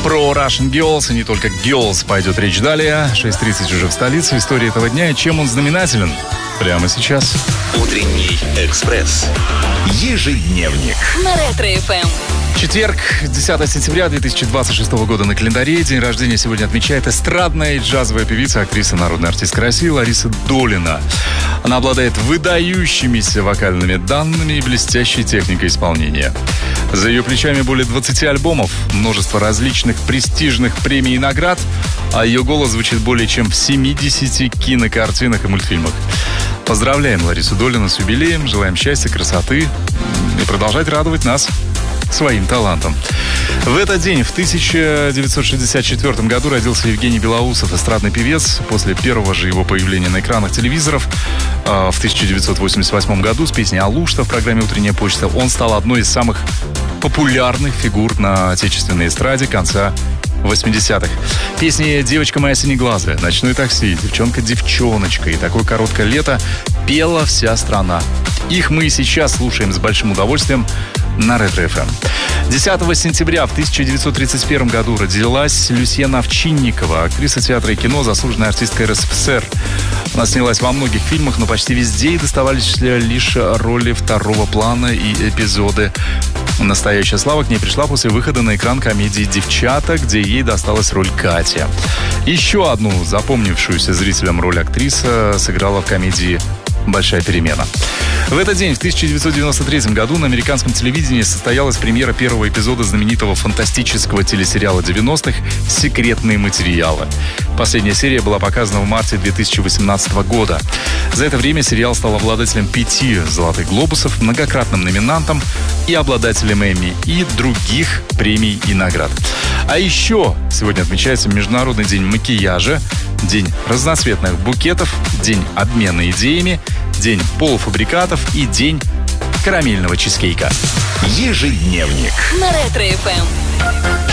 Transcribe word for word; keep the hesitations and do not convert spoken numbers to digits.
Про Russian Girls и не только Girls пойдет речь далее. шесть тридцать уже в столице. История этого дня и чем он знаменателен. Прямо сейчас. Утренний экспресс. Ежедневник. На Ретро-эф эм. Четверг, десятое сентября две тысячи двадцать шестого года на календаре. День рождения сегодня отмечает эстрадная и джазовая певица, актриса, народная артистка России Лариса Долина. Она обладает выдающимися вокальными данными и блестящей техникой исполнения. За ее плечами более двадцати альбомов, множество различных престижных премий и наград, а ее голос звучит более чем в семидесяти кинокартинах и мультфильмах. Поздравляем Ларису Долину с юбилеем, желаем счастья, красоты и продолжать радовать нас своим талантом. В этот день, в тысяча девятьсот шестьдесят четвёртом году, родился Евгений Белоусов, эстрадный певец. После первого же его появления на экранах телевизоров э, в тысяча девятьсот восемьдесят восьмом году с песней «Алушта» в программе «Утренняя почта» он стал одной из самых популярных фигур на отечественной эстраде конца восьмидесятых. Песни «Девочка моя синеглазая», «Ночной такси», «Девчонка-девчоночка» и «Такое короткое лето» пела вся страна. Их мы сейчас слушаем с большим удовольствием на Ретро-эф эм. десятого сентября в тысяча девятьсот тридцать первом году родилась Люсьена Овчинникова, актриса театра и кино, заслуженная артистка эр эс эф эс эр. Она снялась во многих фильмах, но почти везде ей доставались лишь роли второго плана и эпизоды. Настоящая слава к ней пришла после выхода на экран комедии «Девчата», где ей досталась роль Катя. Еще одну запомнившуюся зрителям роль актриса сыграла в комедии «Большая перемена». В этот день, в тысяча девятьсот девяносто третьем году, на американском телевидении состоялась премьера первого эпизода знаменитого фантастического телесериала девяностых «Секретные материалы». Последняя серия была показана в марте две тысячи восемнадцатого года. За это время сериал стал обладателем пяти «Золотых глобусов», многократным номинантом и обладателем Эмми и других премий и наград. А еще сегодня отмечается Международный день макияжа, День разноцветных букетов, День обмена идеями, День полуфабрикатов и День карамельного чизкейка. Ежедневник. На Ретро-эф эм.